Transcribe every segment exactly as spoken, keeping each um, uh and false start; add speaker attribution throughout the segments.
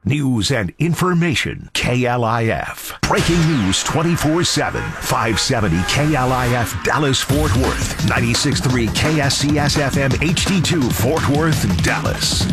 Speaker 1: News and information, K L I F. Breaking news twenty-four seven, five seventy K L I F Dallas-Fort Worth, ninety-six point three K S C S F M H D two Fort Worth, Dallas.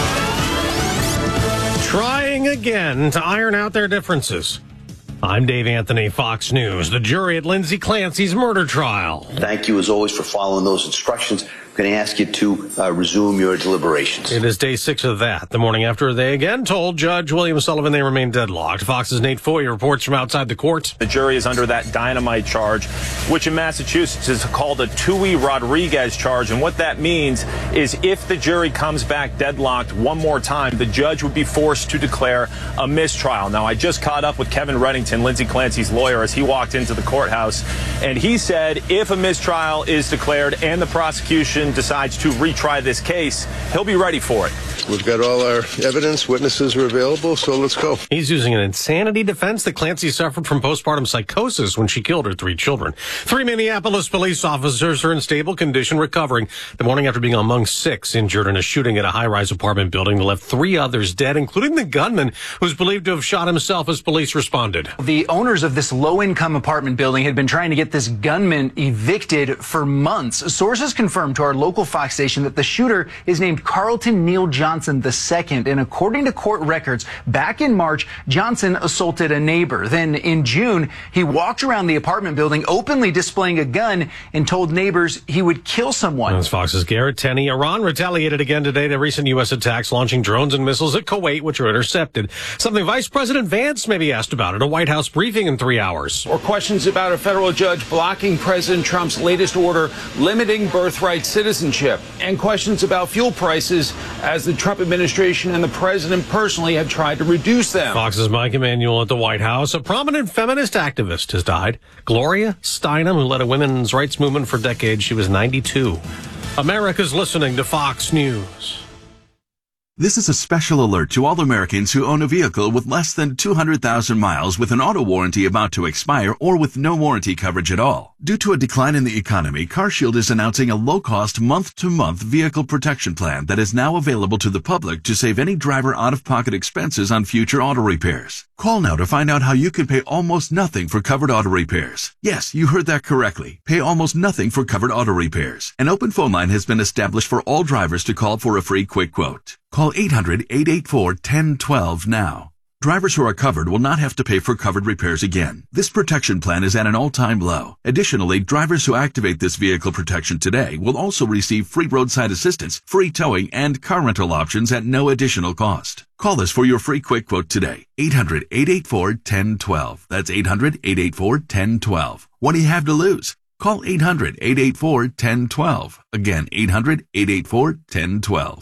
Speaker 2: Trying again to iron out their differences. I'm Dave Anthony, Fox News. The jury at Lindsay Clancy's murder trial.
Speaker 3: Thank you, as always, for following those instructions. I'm going to ask you to uh, resume your deliberations.
Speaker 2: It is day six of that. The morning after they again told Judge William Sullivan they remain deadlocked. Fox's Nate Foy reports from outside the court.
Speaker 4: The jury is under that dynamite charge, which in Massachusetts is called a Tui Rodriguez charge. And what that means is if the jury comes back deadlocked one more time, the judge would be forced to declare a mistrial. Now, I just caught up with Kevin Reddington, Lindsay Clancy's lawyer, as he walked into the courthouse. And he said if a mistrial is declared and the prosecution decides to retry this case, he'll be ready for it.
Speaker 5: We've got all our evidence. Witnesses are available, so let's go.
Speaker 2: He's using an insanity defense that Clancy suffered from postpartum psychosis when she killed her three children. Three Minneapolis police officers are in stable condition, recovering the morning after being among six injured in a shooting at a high-rise apartment building that left three others dead, including the gunman who's believed to have shot himself as police responded.
Speaker 6: The owners of this low-income apartment building had been trying to get this gunman evicted for months. Sources confirmed to our local Fox station that the shooter is named Carlton Neal Johnson the second, and according to court records, back in March, Johnson assaulted a neighbor. Then in June, he walked around the apartment building openly displaying a gun and told neighbors he would kill someone.
Speaker 2: That's Fox's Garrett Tenney. Iran retaliated again today to recent U S attacks, launching drones and missiles at Kuwait, which were intercepted. Something Vice President Vance may be asked about at a White House briefing in three hours.
Speaker 7: Or questions about a federal judge blocking President Trump's latest order limiting birthright citizenship, and questions about fuel prices as the Trump administration and the president personally have tried to reduce them.
Speaker 2: Fox's Mike Emanuel at the White House. A prominent feminist activist has died. Gloria Steinem, who led a women's rights movement for decades. She was ninety-two. America's listening to Fox News.
Speaker 8: This is a special alert to all Americans who own a vehicle with less than two hundred thousand miles with an auto warranty about to expire or with no warranty coverage at all. Due to a decline in the economy, CarShield is announcing a low-cost month-to-month vehicle protection plan that is now available to the public to save any driver out-of-pocket expenses on future auto repairs. Call now to find out how you can pay almost nothing for covered auto repairs. Yes, you heard that correctly. Pay almost nothing for covered auto repairs. An open phone line has been established for all drivers to call for a free quick quote. Call eight hundred, eight eight four, one zero one two now. Drivers who are covered will not have to pay for covered repairs again. This protection plan is at an all-time low. Additionally, drivers who activate this vehicle protection today will also receive free roadside assistance, free towing, and car rental options at no additional cost. Call us for your free quick quote today. eight hundred, eight eight four, one zero one two. That's eight hundred, eight eight four, one zero one two. What do you have to lose? Call eight hundred, eight eight four, one zero one two. Again, eight hundred, eight eight four, one zero one two.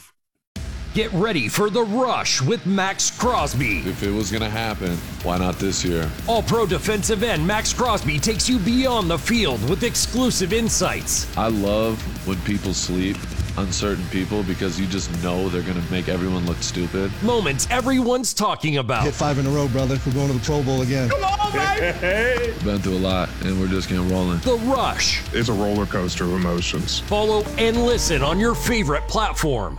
Speaker 9: Get ready for The Rush with Max Crosby.
Speaker 10: If it was going to happen, why not this year?
Speaker 9: All-pro defensive end Max Crosby takes you beyond the field with exclusive insights.
Speaker 10: I love when people sleep on certain people because you just know they're going to make everyone look stupid.
Speaker 9: Moments everyone's talking about.
Speaker 11: Hit five in a row, brother. We're going to the Pro Bowl again.
Speaker 9: Come on, baby!
Speaker 10: Been through a lot, and we're just getting rolling.
Speaker 9: The Rush.
Speaker 12: It's a roller coaster of emotions.
Speaker 9: Follow and listen on your favorite platform.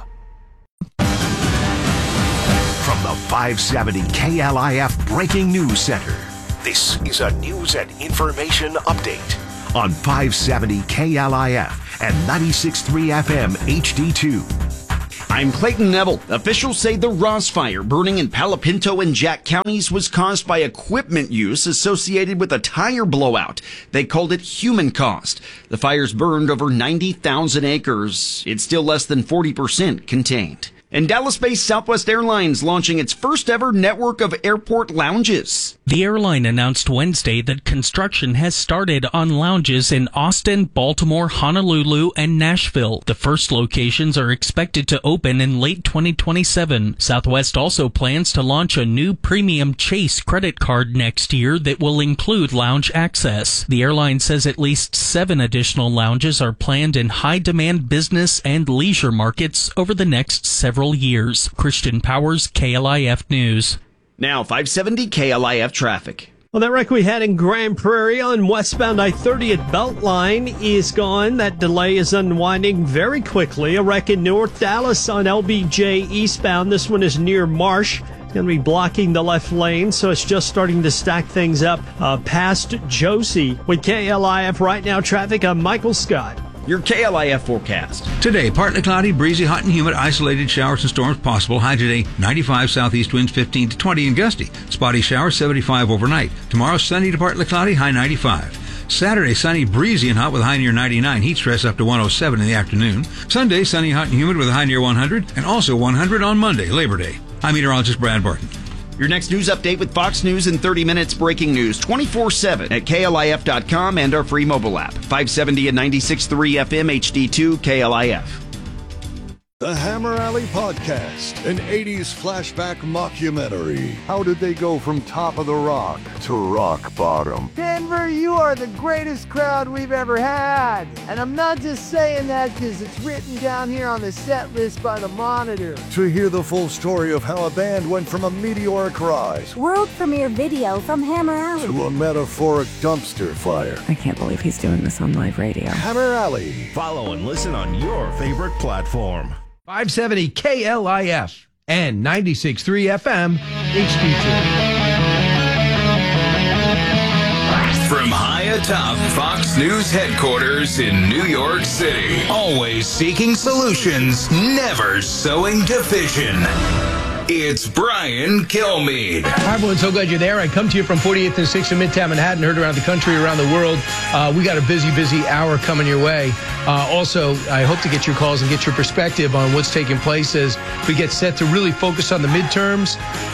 Speaker 1: From the five seventy K L I F Breaking News Center, this is a news and information update on five seventy K L I F and ninety-six point three F M H D two.
Speaker 13: I'm Clayton Neville. Officials say the Ross Fire burning in Palo Pinto and Jack counties was caused by equipment use associated with a tire blowout. They called it human caused. The fires burned over ninety thousand acres. It's still less than forty percent contained. And Dallas-based Southwest Airlines launching its first ever network of airport lounges.
Speaker 14: The airline announced Wednesday that construction has started on lounges in Austin, Baltimore, Honolulu, and Nashville. The first locations are expected to open in late twenty twenty-seven. Southwest also plans to launch a new premium Chase credit card next year that will include lounge access. The airline says at least seven additional lounges are planned in high-demand business and leisure markets over the next several years. Christian Powers, K L I F News.
Speaker 13: Now, five seventy K L I F traffic.
Speaker 15: Well, that wreck we had in Grand Prairie on westbound I thirty at Beltline is gone. That delay is unwinding very quickly. A wreck in North Dallas on L B J eastbound. This one is near Marsh. Going to be blocking the left lane, so it's just starting to stack things up uh, past Josie. With K L I F Right Now traffic, I'm Michael Scott.
Speaker 13: Your K L I F forecast.
Speaker 16: Today, partly cloudy, breezy, hot and humid, isolated showers and storms possible. High today, ninety-five, southeast winds fifteen to twenty and gusty. Spotty showers, seventy-five overnight. Tomorrow, sunny to partly cloudy, high ninety-five. Saturday, sunny, breezy and hot with a high near ninety-nine. Heat stress up to one oh seven in the afternoon. Sunday, sunny, hot and humid with a high near one hundred. And also one hundred on Monday, Labor Day. I'm meteorologist Brad Barton.
Speaker 13: Your next news update with Fox News in thirty minutes, breaking news twenty-four seven at K L I F dot com and our free mobile app. five seventy and ninety-six point three F M H D two K L I F.
Speaker 11: The Hammer Alley Podcast, an eighties flashback mockumentary. How did they go from top of the rock to rock bottom?
Speaker 17: Denver, you are the greatest crowd we've ever had. And I'm not just saying that because it's written down here on the set list by the Monitor.
Speaker 11: To hear the full story of how a band went from a meteoric rise,
Speaker 18: world premiere video from Hammer Alley,
Speaker 11: to a metaphoric dumpster fire.
Speaker 19: I can't believe he's doing this on live radio.
Speaker 11: Hammer Alley.
Speaker 1: Follow and listen on your favorite platform.
Speaker 20: five seventy K L I F and ninety-six point three F M H D two.
Speaker 21: From high atop Fox News headquarters in New York City, always seeking solutions, never sowing division. It's Brian Kilmeade.
Speaker 20: Hi, everyone. So glad you're there. I come to you from forty-eighth and sixth in Midtown Manhattan, heard around the country, around the world. Uh, we got a busy, busy hour coming your way. Uh, also, I hope to get your calls and get your perspective on what's taking place as we get set to really focus on the midterms.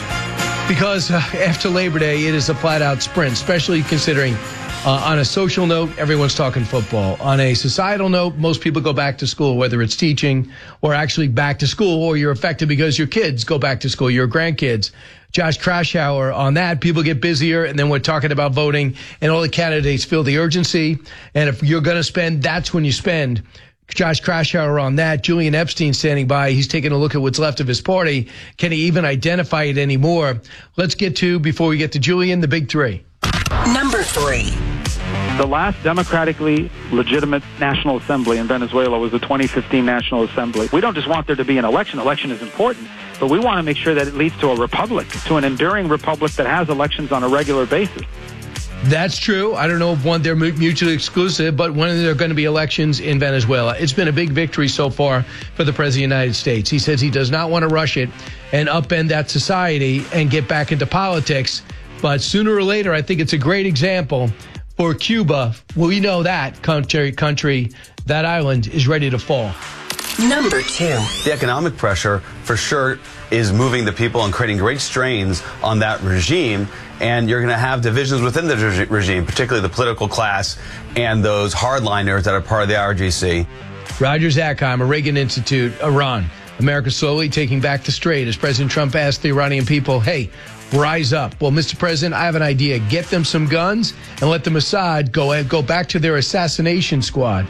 Speaker 20: Because uh, after Labor Day, it is a flat-out sprint, especially considering uh, on a social note, everyone's talking football. On a societal note, most people go back to school, whether it's teaching or actually back to school, or you're affected because your kids go back to school, your grandkids. Josh Kraushaar on that. People get busier, and then we're talking about voting, and all the candidates feel the urgency. And if you're going to spend, that's when you spend. Josh Kraushaar on that. Julian Epstein standing by. He's taking a look at what's left of his party. Can he even identify it anymore? Let's get to, before we get to Julian, the big three.
Speaker 22: Number three.
Speaker 23: The last democratically legitimate National Assembly in Venezuela was the twenty fifteen National Assembly. We don't just want there to be an election. Election is important, but we want to make sure that it leads to a republic, to an enduring republic that has elections on a regular basis.
Speaker 20: That's true. I don't know if one they're mutually exclusive, but when there are going to be elections in Venezuela, it's been a big victory so far for the President of the United States. He says he does not want to rush it and upend that society and get back into politics. But sooner or later, I think it's a great example for Cuba. Well, we know that country, country, that island is ready to fall.
Speaker 22: Number two.
Speaker 24: The economic pressure, for sure, is moving the people and creating great strains on that regime. And you're going to have divisions within the reg- regime, particularly the political class and those hardliners that are part of the I R G C.
Speaker 20: Roger Zakheim, Reagan Institute, Iran. America slowly taking back the straight as President Trump asked the Iranian people, hey, rise up. Well, Mister President, I have an idea. Get them some guns and let the Mossad go, go back to their assassination squad.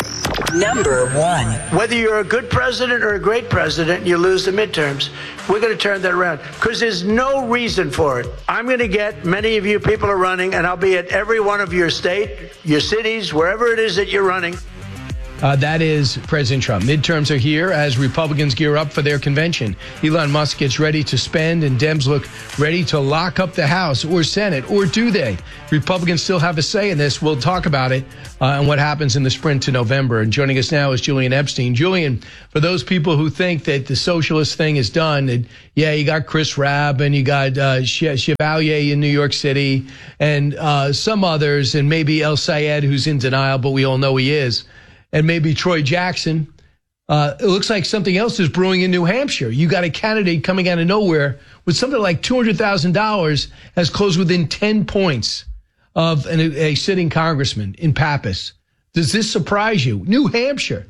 Speaker 22: Number one.
Speaker 25: Whether you're a good president or a great president, you lose the midterms. We're going to turn that around because there's no reason for it. I'm going to get many of you people are running, and I'll be at every one of your state, your cities, wherever it is that you're running.
Speaker 20: Uh, that is President Trump. Midterms are here as Republicans gear up for their convention. Elon Musk gets ready to spend, and Dems look ready to lock up the House or Senate, or do they? Republicans still have a say in this. We'll talk about it uh, and what happens in the sprint to November. And joining us now is Julian Epstein. Julian, for those people who think that the socialist thing is done, that, yeah, you got Chris Rabb and you got uh, Chevalier in New York City and uh, some others, and maybe El Sayed, who's in denial, but we all know he is. And maybe Troy Jackson. Uh, it looks like something else is brewing in New Hampshire. You got a candidate coming out of nowhere with something like two hundred thousand dollars, has closed within ten points of an, a sitting congressman in Pappas. Does this surprise you? New Hampshire.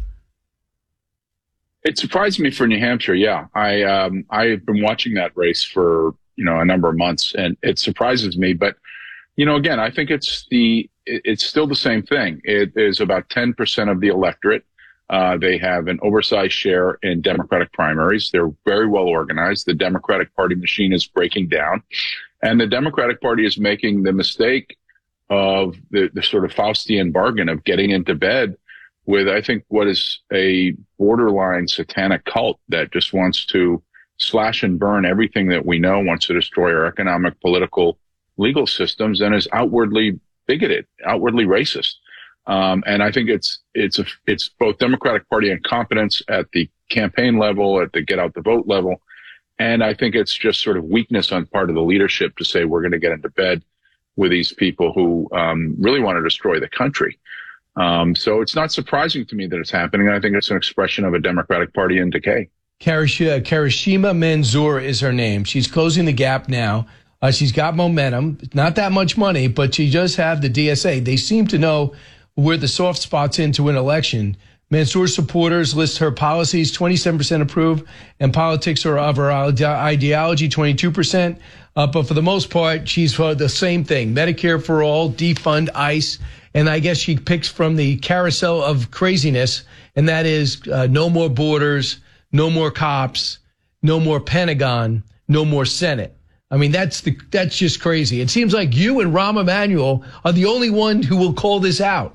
Speaker 12: It surprised me for New Hampshire. Yeah, I um, I've been watching that race for you know a number of months, and it surprises me. But you know, again, I think it's the it's still the same thing. It is about ten percent of the electorate. Uh, they have an oversized share in Democratic primaries. They're very well organized. The Democratic Party machine is breaking down, and the Democratic Party is making the mistake of the, the sort of Faustian bargain of getting into bed with, I think, what is a borderline satanic cult that just wants to slash and burn everything that we know, wants to destroy our economic, political, legal systems, and is outwardly bigoted, outwardly racist. Um, and I think it's it's a, it's both Democratic Party incompetence at the campaign level, at the get out the vote level, and I think it's just sort of weakness on part of the leadership to say we're going to get into bed with these people who um, really want to destroy the country. Um, so it's not surprising to me that it's happening. I think it's an expression of a Democratic Party in decay.
Speaker 20: Karish- Karishma Manzoor is her name. She's closing the gap now. Uh, she's got momentum, not that much money, but she does have the D S A. They seem to know where the soft spots into an election. Mansour supporters list her policies, twenty-seven percent approve, and politics are of her ideology, twenty-two percent. Uh, but for the most part, she's for the same thing, Medicare for all, defund ICE, and I guess she picks from the carousel of craziness, and that is uh, no more borders, no more cops, no more Pentagon, no more Senate. I mean, that's the that's just crazy. It seems like you and Rahm Emanuel are the only one who will call this out.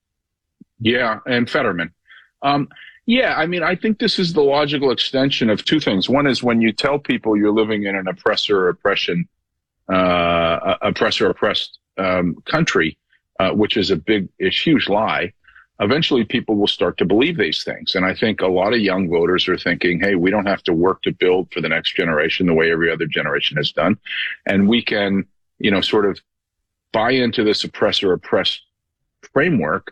Speaker 12: Yeah, and Fetterman. Um, yeah, I mean, I think this is the logical extension of two things. One is when you tell people you're living in an oppressor oppression, uh, oppressor oppressed um, country, uh, which is a big, a huge lie. Eventually, people will start to believe these things, and I think a lot of young voters are thinking, "Hey, we don't have to work to build for the next generation the way every other generation has done, and we can, you know, sort of buy into this oppressor oppressed framework."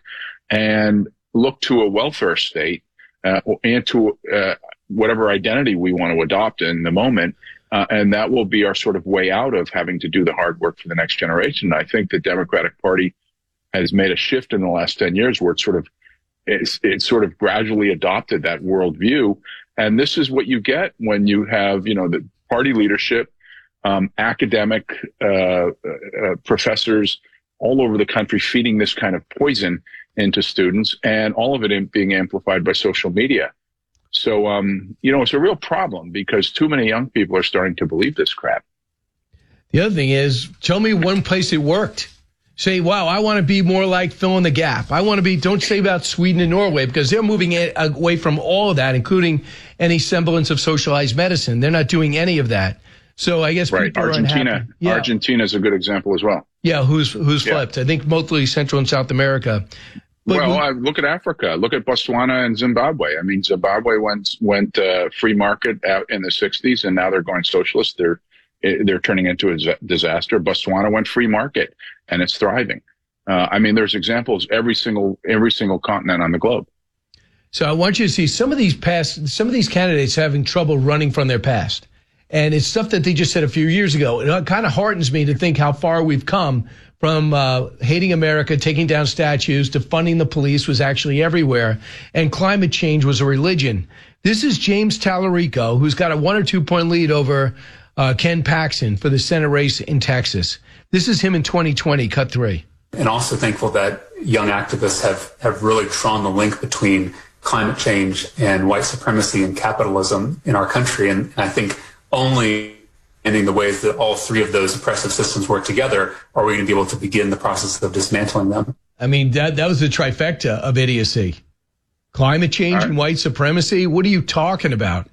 Speaker 12: And look to a welfare state uh, and to uh, whatever identity we want to adopt in the moment. Uh, and that will be our sort of way out of having to do the hard work for the next generation. I think the Democratic Party has made a shift in the last ten years where it's sort of it's, it's sort of gradually adopted that worldview. And this is what you get when you have, you know, the party leadership, um, academic uh, uh, professors all over the country feeding this kind of poison into students, and all of it being amplified by social media. So, um, you know, it's a real problem because too many young people are starting to believe this crap.
Speaker 20: The other thing is, tell me one place it worked. Say, wow, I want to be more like fill in the gap. I want to be, don't say about Sweden and Norway because they're moving away from all of that, including any semblance of socialized medicine. They're not doing any of that. So I guess
Speaker 12: right.
Speaker 20: people
Speaker 12: Argentina,
Speaker 20: are unhappy. Yeah.
Speaker 12: Argentina is a good example as well.
Speaker 20: Yeah, who's who's
Speaker 12: yeah.
Speaker 20: flipped? I think mostly Central and South America. But
Speaker 12: well, uh, look at Africa. Look at Botswana and Zimbabwe. I mean, Zimbabwe went went uh, free market out in the sixties, and now they're going socialist. They're they're turning into a disaster. Botswana went free market, and it's thriving. Uh, I mean, there's examples every single every single continent on the globe.
Speaker 20: So I want you to see some of these past some of these candidates having trouble running from their past. And it's stuff that they just said a few years ago. It kind of heartens me to think how far we've come from uh, hating America, taking down statues, to funding the police was actually everywhere, and climate change was a religion. This is James Tallarico, who's got a one or two point lead over uh, Ken Paxton for the Senate race in Texas. This is him in twenty twenty, cut three.
Speaker 3: And also thankful that young activists have, have really drawn the link between climate change and white supremacy and capitalism in our country. And, and I think only ending the ways that all three of those oppressive systems work together are we going to be able to begin the process of dismantling them.
Speaker 20: I mean, that that was the trifecta of idiocy. Climate change right. and white supremacy? What are you talking about?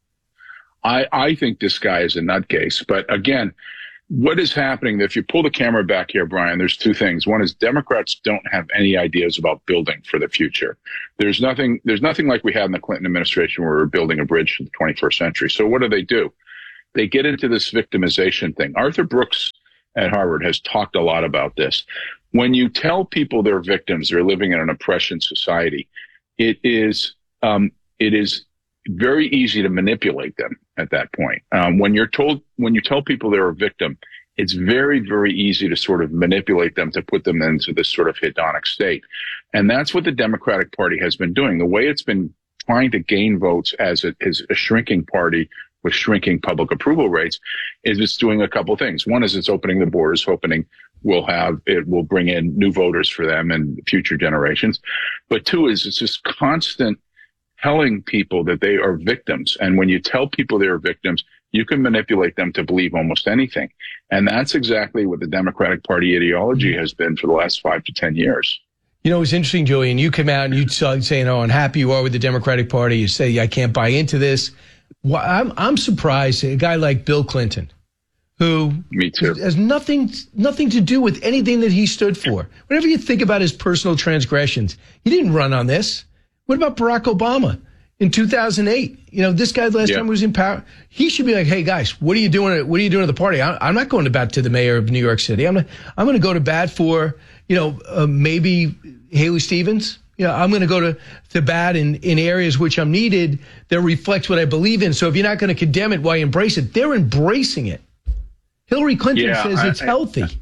Speaker 12: I, I think this guy is a nutcase. But again, what is happening, if you pull the camera back here, Brian, there's two things. One is Democrats don't have any ideas about building for the future. There's nothing, there's nothing like we had in the Clinton administration where we're building a bridge to the twenty-first century. So what do they do? They get into this victimization thing. Arthur Brooks at Harvard has talked a lot about this. When you tell people they're victims, they're living in an oppression society, it is, um, it is very easy to manipulate them at that point. Um, when you're told, when you tell people they're a victim, it's very, very easy to sort of manipulate them to put them into this sort of hedonic state. And that's what the Democratic Party has been doing. The way it's been trying to gain votes as a, as a shrinking party with shrinking public approval rates is it's doing a couple things. One is it's opening the borders, hoping we'll have, it will bring in new voters for them and future generations. But two is it's just constant telling people that they are victims. And when you tell people they're victims, you can manipulate them to believe almost anything. And that's exactly what the Democratic Party ideology has been for the last five to ten years.
Speaker 20: You know, it's interesting, Julian, you come out and you say, you know, how unhappy you are with the Democratic Party. You say, I can't buy into this. Well, I'm I'm surprised a guy like Bill Clinton, who
Speaker 12: Me too.
Speaker 20: has nothing nothing to do with anything that he stood for. Whenever you think about his personal transgressions, he didn't run on this. What about Barack Obama in two thousand eight? You know, this guy last
Speaker 12: Yeah.
Speaker 20: time he was in power. He should be like, hey guys, what are you doing? At, what are you doing at the party? I, I'm not going to bat to the mayor of New York City. I'm not, I'm going to go to bat for you know uh, maybe Haley Stevens. You know, I'm going to go to, to bat in, in areas which I'm needed that reflect what I believe in. So if you're not going to condemn it, why embrace it? They're embracing it. Hillary Clinton
Speaker 12: Yeah,
Speaker 20: says
Speaker 12: I-
Speaker 20: it's healthy.
Speaker 12: I-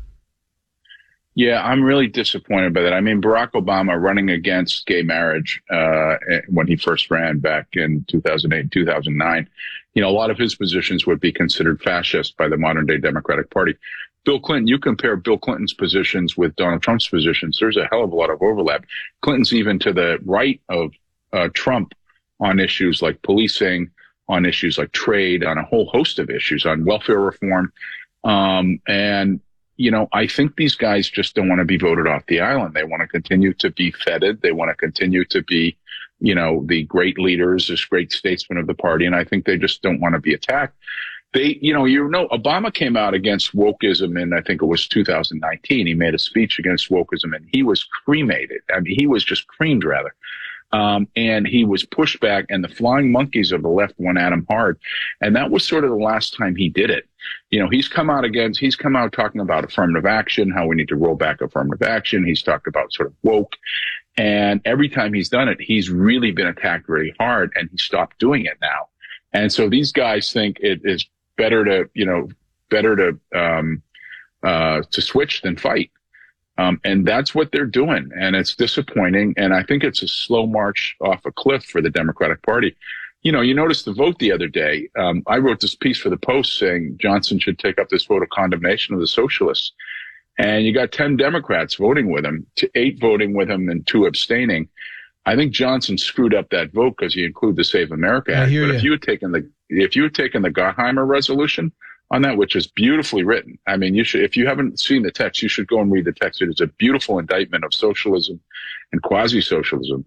Speaker 12: Yeah, I'm really disappointed by that. I mean, Barack Obama running against gay marriage uh, when he first ran back in two thousand eight, two thousand nine, you know, a lot of his positions would be considered fascist by the modern day Democratic Party. Bill Clinton, you compare Bill Clinton's positions with Donald Trump's positions, there's a hell of a lot of overlap. Clinton's even to the right of uh, Trump on issues like policing, on issues like trade, on a whole host of issues, on welfare reform. Um, and, you know, I think these guys just don't want to be voted off the island. They want to continue to be feted. They want to continue to be, you know, the great leaders, this great statesmen of the party. And I think they just don't want to be attacked. They, you know, you know, Obama came out against wokeism in, I think it was two thousand nineteen. He made a speech against wokeism and he was cremated. I mean, he was just creamed rather. Um, and he was pushed back and the flying monkeys of the left went at him hard. And that was sort of the last time he did it. You know, he's come out against, he's come out talking about affirmative action, how we need to roll back affirmative action. He's talked about sort of woke. And every time he's done it, he's really been attacked very hard and he stopped doing it now. And so these guys think it is better to, you know, better to, um, uh, to switch than fight. Um, and that's what they're doing. And it's disappointing. And I think it's a slow march off a cliff for the Democratic Party. You know, you noticed the vote the other day. Um, I wrote this piece for the Post saying Johnson should take up this vote of condemnation of the socialists. And you got ten Democrats voting with him, to eight voting with him and two abstaining. I think Johnson screwed up that vote because he included the Save America Act. But
Speaker 20: you.
Speaker 12: if you had taken the, if you had taken the Gottheimer resolution on that, which is beautifully written. I mean, you should, if you haven't seen the text, you should go and read the text. It is a beautiful indictment of socialism and quasi-socialism.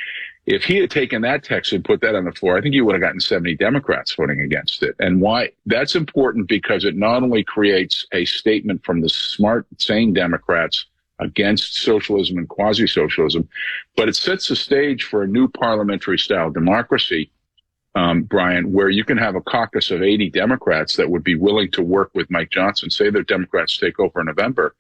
Speaker 12: If he had taken that text and put that on the floor, I think you would have gotten seventy Democrats voting against it. And why? That's important because it not only creates a statement from the smart, sane Democrats against socialism and quasi-socialism, but it sets the stage for a new parliamentary style democracy, um, Brian, where you can have a caucus of eighty Democrats that would be willing to work with Mike Johnson. Say the Democrats take over in November.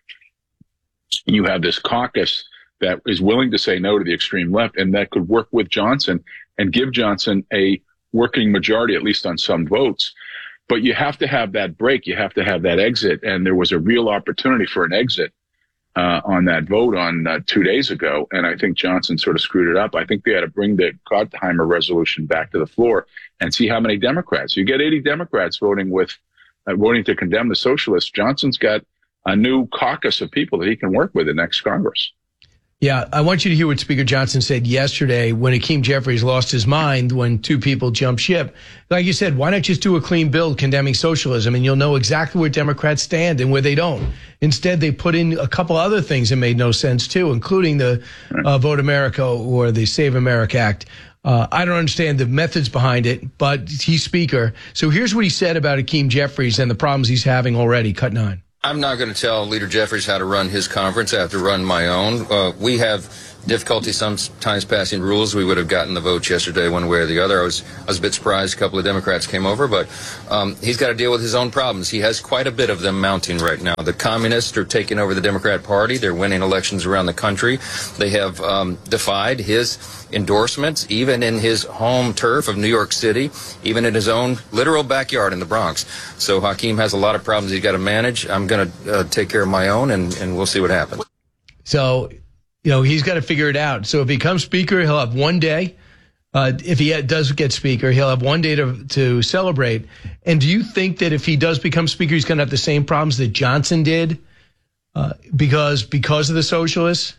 Speaker 12: You have this caucus that is willing to say no to the extreme left and that could work with Johnson and give Johnson a working majority, at least on some votes. But you have to have that break. You have to have that exit. And there was a real opportunity for an exit uh, on that vote on uh, two days ago. And I think Johnson sort of screwed it up. I think they had to bring the Gottheimer resolution back to the floor and see how many Democrats. You get eighty Democrats voting with, uh, voting to condemn the socialists. Johnson's got a new caucus of people that he can work with in next Congress.
Speaker 20: Yeah, I want you to hear what Speaker Johnson said yesterday when Hakeem Jeffries lost his mind when two people jumped ship. Like you said, why not just do a clean bill condemning socialism and you'll know exactly where Democrats stand and where they don't. Instead, they put in a couple other things that made no sense too, including the uh, Vote America or the Save America Act. Uh, I don't understand the methods behind it, but he's Speaker. So here's what he said about Hakeem Jeffries and the problems he's having already. Cut nine.
Speaker 2: I'm not going to tell Leader Jeffries how to run his conference. I have to run my own. Uh, we have difficulty sometimes passing rules. We would have gotten the votes yesterday one way or the other. I was I was a bit surprised a couple of Democrats came over, but um, he's got to deal with his own problems. He has quite a bit of them mounting right now. The communists are taking over the Democrat Party. They're winning elections around the country. They have um, defied his endorsements, even in his home turf of New York City, even in his own literal backyard in the Bronx. So Hakeem has a lot of problems he's got to manage. I'm going to uh, take care of my own, and, and we'll see what happens.
Speaker 20: So, you know, he's got to figure it out. So if he becomes Speaker, he'll have one day. Uh, if he does get Speaker, he'll have one day to, to celebrate. And do you think that if he does become Speaker, he's going to have the same problems that Johnson did uh, because because of the socialists?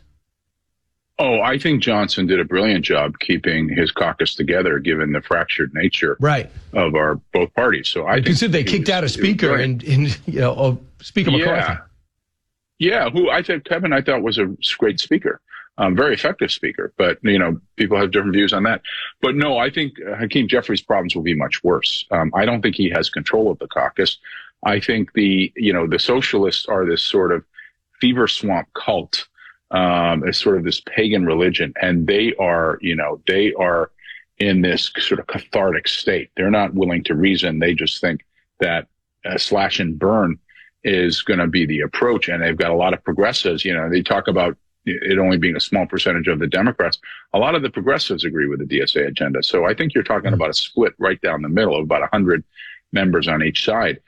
Speaker 12: Oh, I think Johnson did a brilliant job keeping his caucus together, given the fractured nature
Speaker 20: right.
Speaker 12: of our both parties. So I
Speaker 20: consider they kicked was, out a speaker and, and you know, oh, Speaker McCarthy.
Speaker 12: Yeah, yeah. Who I think Kevin I thought was a great speaker. Um, very effective speaker, but, you know, people have different views on that. But no, I think Hakeem Jeffries' problems will be much worse. Um, I don't think he has control of the caucus. I think the, you know, the socialists are this sort of fever swamp cult, um, as sort of this pagan religion. And they are, you know, they are in this sort of cathartic state. They're not willing to reason. They just think that uh, slash and burn is going to be the approach. And they've got a lot of progressives, you know, they talk about it only being a small percentage of the Democrats. A lot of the progressives agree with the D S A agenda. So I think you're talking about a split right down the middle of about one hundred members on each side.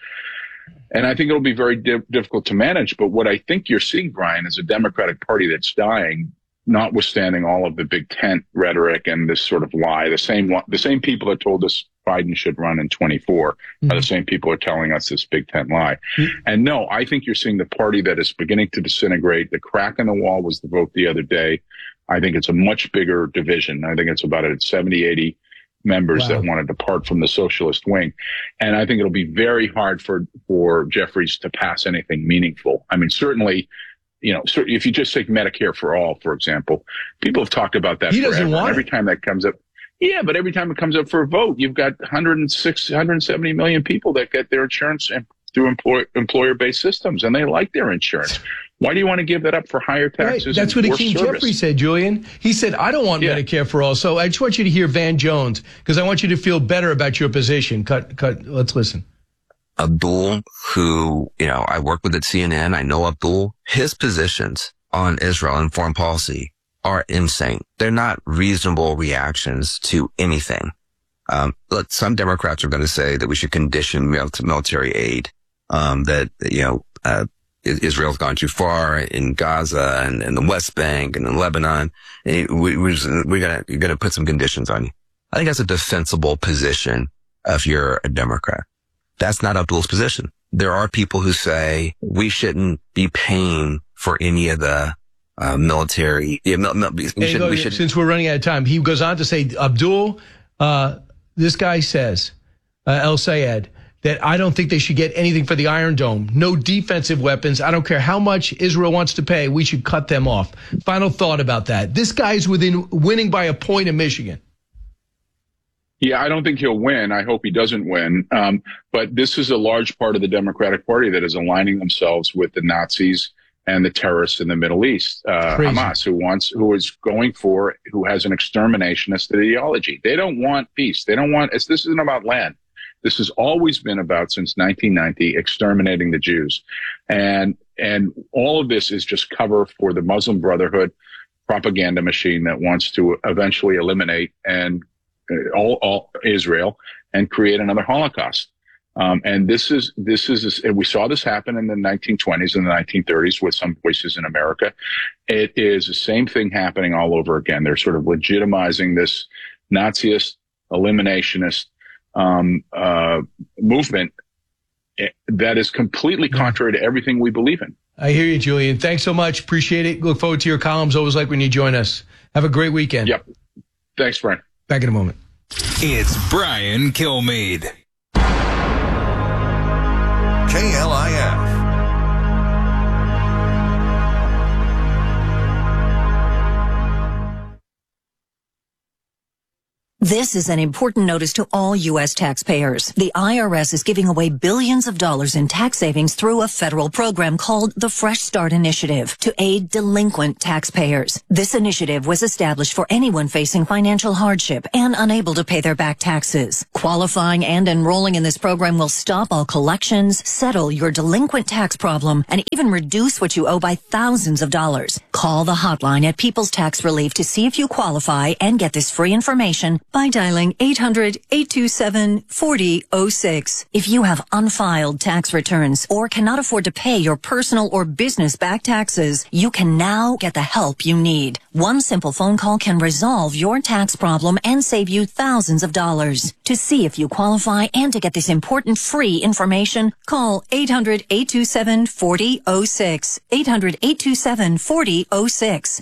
Speaker 12: And I think it'll be very di- difficult to manage. But what I think you're seeing, Brian, is a Democratic Party that's dying, notwithstanding all of the big tent rhetoric and this sort of lie. The same the same people that told us Biden should run in twenty-four mm-hmm. are the same people who are telling us this big tent lie. Mm-hmm. And no, I think you're seeing the party that is beginning to disintegrate. The crack in the wall was the vote the other day. I think it's a much bigger division. I think it's about seventy, eighty members wow. that want to depart from the socialist wing. And I think it'll be very hard for, for Jeffries to pass anything meaningful. I mean, certainly, you know, if you just take Medicare for all, for example, people have talked about that
Speaker 20: he
Speaker 12: forever.
Speaker 20: Doesn't want
Speaker 12: every
Speaker 20: it.
Speaker 12: time that comes up. Yeah, but every time it comes up for a vote, you've got one hundred six, one hundred seventy million people that get their insurance through employ, employer-based systems, and they like their insurance. Why do you want to give that up for higher taxes?
Speaker 20: Right. That's
Speaker 12: and
Speaker 20: what
Speaker 12: worse
Speaker 20: Hakeem
Speaker 12: service?
Speaker 20: Jeffries said, Julian. He said, I don't want yeah. Medicare for all. So I just want you to hear Van Jones, because I want you to feel better about your position. Cut, cut. Let's listen.
Speaker 4: Abdul, who, you know, I work with at C N N. I know Abdul. His positions on Israel and foreign policy are insane. They're not reasonable reactions to anything. Um, look, some Democrats are going to say that we should condition military aid, um, that, you know, uh, Israel's gone too far in Gaza and, and the West Bank and in Lebanon. And we, we're, just, we're gonna, you're gonna put some conditions on you. I think that's a defensible position if you're a Democrat. That's not Abdul's position. There are people who say we shouldn't be paying for any of the uh, military. Yeah, mil, mil, we should,
Speaker 20: goes,
Speaker 4: we should,
Speaker 20: since we're running out of time, he goes on to say, Abdul, uh, this guy says, uh, El Sayed, that I don't think they should get anything for the Iron Dome. No defensive weapons. I don't care how much Israel wants to pay. We should cut them off. Final thought about that. This guy's within winning by a point in Michigan.
Speaker 12: Yeah, I don't think he'll win. I hope he doesn't win. Um, but this is a large part of the Democratic Party that is aligning themselves with the Nazis and the terrorists in the Middle East, uh, Hamas, who wants, who is going for, who has an exterminationist ideology. They don't want peace. They don't want, it's, this isn't about land. This has always been about, since nineteen ninety, exterminating the Jews. And, and all of this is just cover for the Muslim Brotherhood propaganda machine that wants to eventually eliminate and uh, all, all Israel and create another Holocaust. Um, and this is, this is, and we saw this happen in the nineteen twenties and the nineteen thirties with some voices in America. It is the same thing happening all over again. They're sort of legitimizing this Naziist, eliminationist, um, uh, movement that is completely contrary to everything we believe in.
Speaker 20: I hear you, Julian. Thanks so much. Appreciate it. Look forward to your columns. Always like when you join us. Have a great weekend.
Speaker 12: Yep. Thanks, Brian.
Speaker 20: Back in a moment.
Speaker 21: It's Brian Kilmeade.
Speaker 11: K L I F.
Speaker 5: This is an important notice to all U S taxpayers. The I R S is giving away billions of dollars in tax savings through a federal program called the Fresh Start Initiative to aid delinquent taxpayers. This initiative was established for anyone facing financial hardship and unable to pay their back taxes. Qualifying and enrolling in this program will stop all collections, settle your delinquent tax problem, and even reduce what you owe by thousands of dollars. Call the hotline at People's Tax Relief to see if you qualify and get this free information by dialing eight hundred, eight two seven, four zero zero six. If you have unfiled tax returns or cannot afford to pay your personal or business back taxes, you can now get the help you need. One simple phone call can resolve your tax problem and save you thousands of dollars. To see if you qualify and to get this important free information, call eight hundred, eight two seven, four zero zero six. eight hundred, eight two seven, four zero zero six.